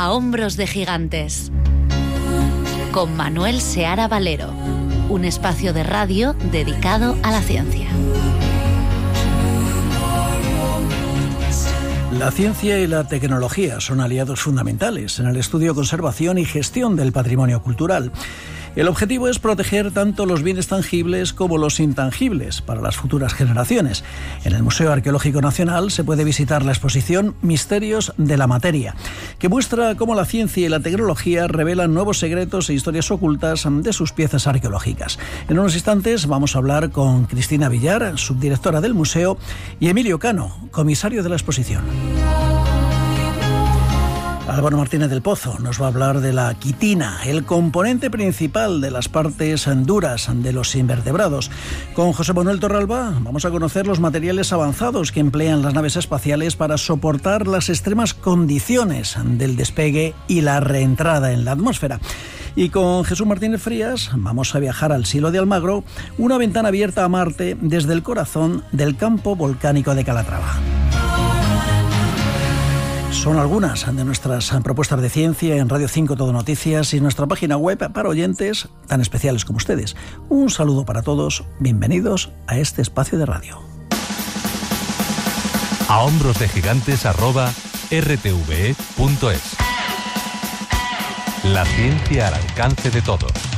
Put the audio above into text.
A hombros de gigantes. Con Manuel Seara Valero. Un espacio de radio dedicado a la ciencia. La ciencia y la tecnología son aliados fundamentales en el estudio, conservación y gestión del patrimonio cultural. El objetivo es proteger tanto los bienes tangibles como los intangibles para las futuras generaciones. En el Museo Arqueológico Nacional se puede visitar la exposición Misterios de la Materia, que muestra cómo la ciencia y la tecnología revelan nuevos secretos e historias ocultas de sus piezas arqueológicas. En unos instantes vamos a hablar con Cristina Villar, subdirectora del museo, y Emilio Cano, comisario de la exposición. Álvaro Martínez del Pozo nos va a hablar de la quitina, el componente principal de las partes duras de los invertebrados. Con José Manuel Torralba vamos a conocer los materiales avanzados que emplean las naves espaciales para soportar las extremas condiciones del despegue y la reentrada en la atmósfera. Y con Jesús Martínez Frías vamos a viajar al Silo de Almagro, una ventana abierta a Marte desde el corazón del campo volcánico de Calatrava. Son algunas de nuestras propuestas de ciencia en Radio 5 Todo Noticias y nuestra página web para oyentes tan especiales como ustedes. Un saludo para todos, bienvenidos a este espacio de radio. A hombros de gigantes @rtve.es. La ciencia al alcance de todos.